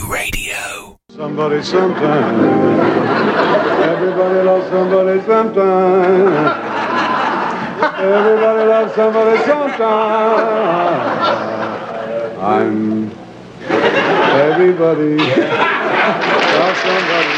Radio. Somebody sometime. Everybody loves somebody sometime. Everybody loves somebody sometime. Everybody loves somebody.